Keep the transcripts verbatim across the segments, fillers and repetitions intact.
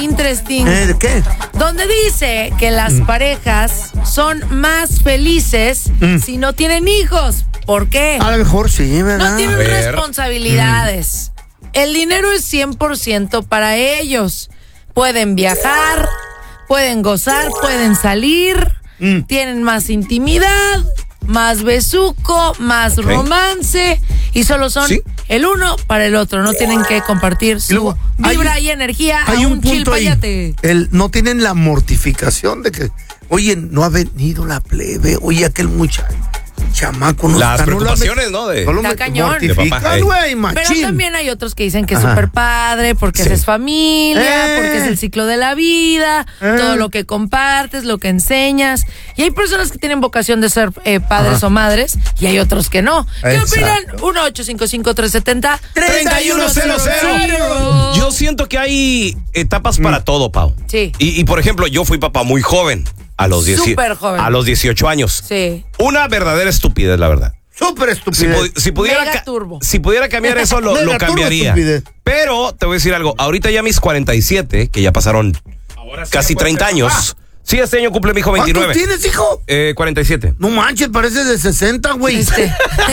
interesting. ¿Eh, ¿De qué? Donde dice que las mm. parejas son más felices mm. si no tienen hijos. ¿Por qué? A lo mejor sí, ¿verdad? No tienen responsabilidades. Mm. El dinero es cien por ciento para ellos. Pueden viajar, pueden gozar, pueden salir, mm. tienen más intimidad, más besuco, más okay. romance, y solo son ¿Sí? el uno para el otro. No tienen que compartir su luego, vibra hay, y energía hay a un, un chilpayate. El, no tienen la mortificación de que, oye, no ha venido la plebe, oye, aquel muchacho. Chamaco, no Las está, preocupaciones, no, ¿no? De, está me, cañón. De papá, güey, machín. Pero también hay otros que dicen que es súper padre porque sí. es familia, eh. porque es el ciclo de la vida, eh. todo lo que compartes, lo que enseñas. Y hay personas que tienen vocación de ser eh, padres Ajá. o madres y hay otros que no. ¿Qué Exacto. opinan? uno ocho cinco cinco, tres siete cero, tres uno cero cero. Yo siento que hay etapas mm. para todo, Pau. Sí. Y, y por ejemplo, yo fui papá muy joven. A los, dieci- a los dieciocho años. Sí. Una verdadera estupidez, la verdad. Súper estupidez. Si, pu- si, pudiera ca- si pudiera cambiar eso, lo, lo cambiaría. Pero te voy a decir algo. Ahorita ya mis cuarenta y siete, que ya pasaron sí casi treinta años. Ah. Sí, este año cumple mi hijo veintinueve. ¿Cuántos tienes, hijo? Eh, cuarenta y siete. No manches, pareces de sesenta, güey. Este.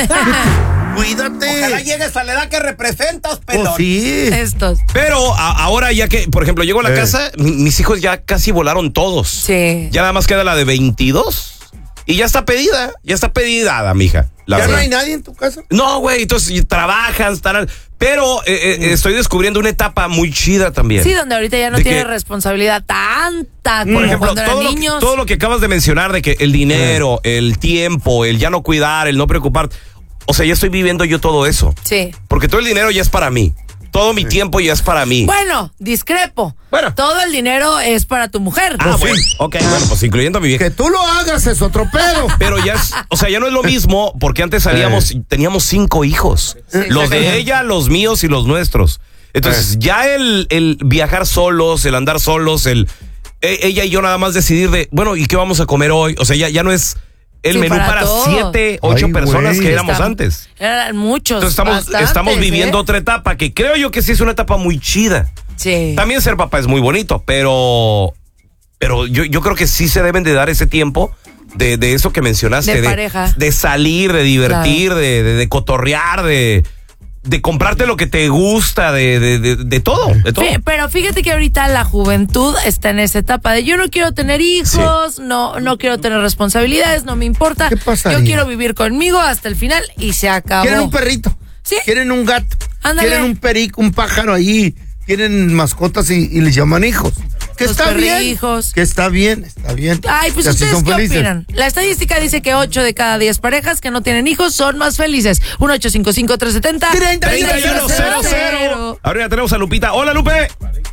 Cuídate. Ojalá llegues a la edad que representas, pelón. Oh, sí. Estos. Pero a, ahora ya que, por ejemplo, llego a la eh. casa, mi, mis hijos ya casi volaron todos. Sí. Ya nada más queda la de veintidós y ya está pedida, ya está pedida, mija. ¿Ya verdad. no hay nadie en tu casa? No, güey, entonces trabajan, están... Pero eh, eh, estoy descubriendo una etapa muy chida también. Sí, donde ahorita ya no de tiene que, responsabilidad tanta como por ejemplo, cuando eran todo niños. Lo que, todo lo que acabas de mencionar de que el dinero, eh. el tiempo, el ya no cuidar, el no preocupar... O sea, ya estoy viviendo yo todo eso. Sí. Porque todo el dinero ya es para mí. Todo mi sí. tiempo ya es para mí. Bueno, discrepo. Bueno. Todo el dinero es para tu mujer. Ah, bueno. Sí. Ok, bueno, pues incluyendo a mi vieja. Que tú lo hagas es otro pedo. Pero ya es, o sea, ya no es lo mismo porque antes salíamos, eh. teníamos cinco hijos. Sí, los de sí. ella, los míos y los nuestros. Entonces, eh. ya el, el viajar solos, el andar solos, el ella y yo nada más decidir de, bueno, ¿y qué vamos a comer hoy? O sea, ya, ya no es... El sí, menú para, para siete, ocho Ay, personas wey. que éramos Estamos, antes. Eran muchos. Entonces estamos, estamos viviendo ¿eh? otra etapa que creo yo que sí es una etapa muy chida. Sí. También ser papá es muy bonito, pero, pero yo, yo creo que sí se deben de dar ese tiempo de, de eso que mencionaste. De, de pareja. De salir, de divertir, claro. de, de, de cotorrear, de... de comprarte lo que te gusta, de, de, de, de todo, de todo. Pero fíjate que ahorita la juventud está en esa etapa de yo no quiero tener hijos, sí. no, no quiero tener responsabilidades, no me importa. ¿Qué pasaría? Yo quiero vivir conmigo hasta el final y se acabó. Quieren un perrito. Sí. Quieren un gato. Ándale. Quieren un perico, un pájaro ahí. Tienen mascotas y, y les llaman hijos. Que Los está bien. Hijos. Que está bien, está bien. Ay, pues ustedes qué felices. opinan. La estadística dice que ocho de cada diez parejas que no tienen hijos son más felices. uno ocho cinco cinco, tres siete cero, tres uno cero cero. Ahora ya tenemos a Lupita. Hola, Lupe.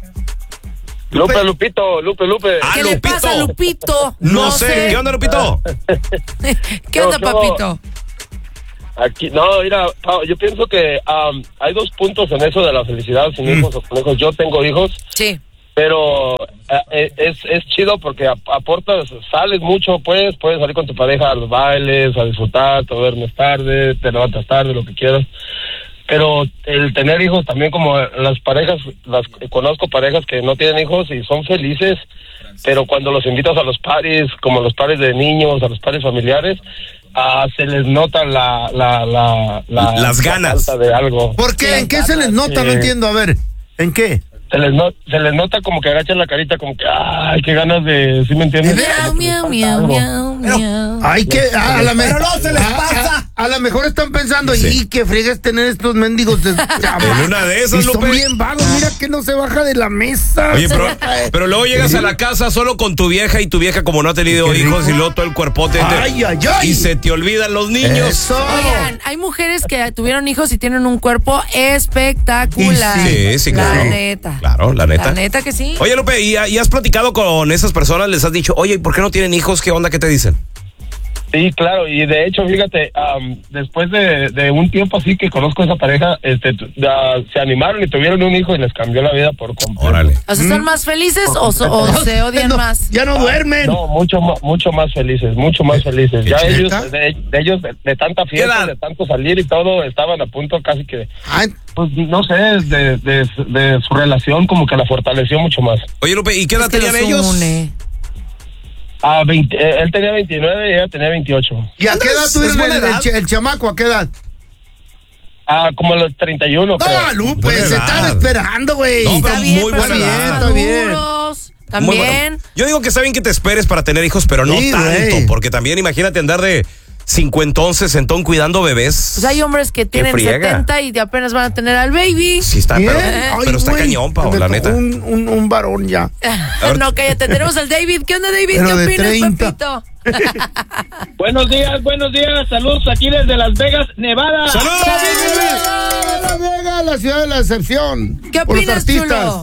Lupe, Lupito, Lupe, Lupe. Ah, ¿Qué Lupito. le pasa, Lupito? No, no sé. sé. ¿Qué onda, Lupito? ¿Qué onda, no, papito? Aquí, no, mira, yo pienso que um, hay dos puntos en eso de la felicidad sin mm. hijos o con hijos. Yo tengo hijos. Sí. Pero eh, es, es chido porque aportas, sales mucho, pues, puedes salir con tu pareja a los bailes, a disfrutar, te duermes tarde, te levantas tarde, lo que quieras. Pero el tener hijos también, como las parejas, las conozco parejas que no tienen hijos y son felices, pero cuando los invitas a los paris, como los paris de niños, a los paris familiares, ah, se les nota la, la, la, la las ganas la falta de algo. ¿Por qué? ¿En qué se les nota? Sí. No entiendo, a ver, ¿en qué? Se les, no, se les nota como que agachan la carita, como que, ay, qué ganas de, ¿sí me entiendes? Miau, miau, miau, miau, miau. Ay, que, a, a la Pero no se les pasa. A, a, a lo mejor están pensando, sí. y que friegues tener estos mendigos de, en una de esas, y son Lupe. bien vagos, mira que no se baja de la mesa. Oye, pero, pero luego llegas a la casa solo con tu vieja y tu vieja como no ha tenido hijos y luego todo el cuerpote te, ay, ay, ay. y se te olvidan los niños. Eso. Oigan, hay mujeres que tuvieron hijos y tienen un cuerpo espectacular. Sí, sí, claro. La neta. Claro, la neta. La neta que sí. Oye, Lupe, ¿y, ¿y has platicado con esas personas? ¿Les has dicho, oye, ¿y por qué no tienen hijos? ¿Qué onda? ¿Qué te dicen? Sí, claro, y de hecho, fíjate, um, después de, de un tiempo así que conozco a esa pareja, este, uh, se animaron y tuvieron un hijo y les cambió la vida por completo. Órale. O sea, ¿son más felices o, so- o se odian No, más? Ya no duermen. No, mucho más, mucho más felices, mucho más felices. Ya ¿Neta? ellos, de, de ellos, de, de tanta fiesta, edad? de tanto salir y todo, estaban a punto casi que, Ay, pues no sé, de, de, de su relación como que la fortaleció mucho más. Oye, Lupe, ¿y qué edad Es que tenían los ellos? une. Ah, veinte, eh, él tenía veintinueve y ella tenía veintiocho. ¿y a qué edad Es- tuvieron es buena el, el edad. ch- el chamaco? ¿A qué edad? Ah, como a los treinta y uno, creo. No, Lupe, Buena se edad. están esperando, güey. No, pero Está bien, muy pero buena son edad. más Está bien. maduros. Muy También. bueno. Yo digo que está bien que te esperes para tener hijos, pero no Sí, tanto, güey. porque también imagínate andar de cincuentón, sesentón cuidando bebés. Pues hay hombres que tienen friega. setenta y apenas van a tener al baby. Sí está, Bien. pero, Ay, pero está güey, cañón, Pao, me la tocó neta. Un, un, un varón ya. ver. No, cállate, tenemos al David. ¿Qué onda, David? Pero ¿Qué de opinas, treinta. Pepito? Buenos días, buenos días. Saludos aquí desde Las Vegas, Nevada. ¡Saludos! La Vega, la ciudad de la excepción. ¿Qué Por los opinas, artistas. chulo?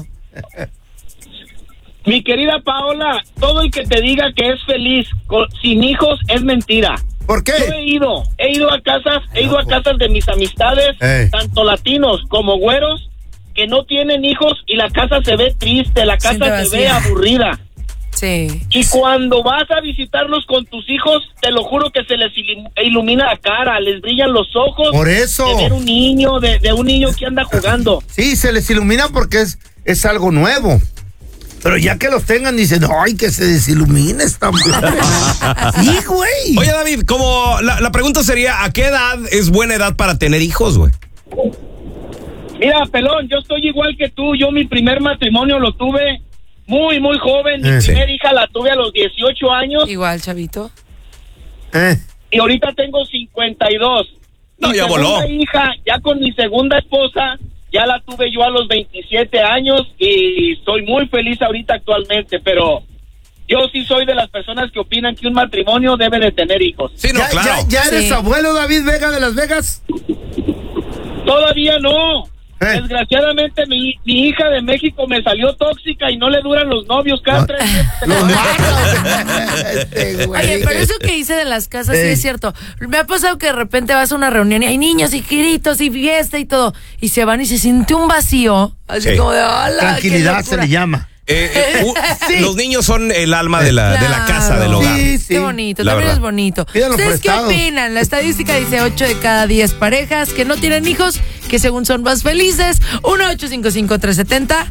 Mi querida Paola, todo el que te diga que es feliz con- sin hijos es mentira. ¿Por Yo qué? he ido, he ido a casas, he ido a casas de mis amistades, Ey. tanto latinos como güeros, que no tienen hijos y la casa se ve triste, la Siente casa se ve vacía. aburrida. Sí. Y cuando vas a visitarlos con tus hijos, te lo juro que se les ilim- ilumina la cara, les brillan los ojos. Por eso. De ver un niño, de, de un niño que anda jugando. Sí, se les ilumina porque es, es algo nuevo. Pero ya que los tengan, dicen, ay, que se desilumine esta madre. Sí, güey. Oye, David, como la, la pregunta sería, ¿a qué edad es buena edad para tener hijos, güey? Mira, pelón, yo estoy igual que tú. Yo mi primer matrimonio lo tuve muy, muy joven. Mi Eh, sí. primer hija la tuve a los dieciocho años Igual, chavito. Eh, y ahorita tengo cincuenta y dos. No, Mi ya voló. segunda hija, ya con mi segunda esposa, ya la tuve yo a los veintisiete años y estoy muy feliz ahorita actualmente, pero yo sí soy de las personas que opinan que un matrimonio debe de tener hijos. Sí, no, ¿Ya, claro. ya, ya eres Sí. abuelo, David Vega de Las Vegas? Todavía no. Eh. Desgraciadamente mi, mi hija de México me salió tóxica y no le duran los novios cada No. tres meses. Los mata. Este güey. Oye, pero eso que hice de las casas sí Ey. es cierto. Me ha pasado que de repente vas a una reunión y hay niños y gritos y fiesta y todo. Y se van y se siente un vacío. Así Sí. como de hola. Tranquilidad se le llama. Eh, eh, u- Sí. Los niños son el alma de la, de la casa, del hogar. Sí, sí. Qué bonito, La también verdad. es bonito. Pídanlo ¿Ustedes qué prestados. opinan? La estadística dice ocho de cada diez parejas que no tienen hijos, que según son más felices. uno ocho cinco cinco tres siete cero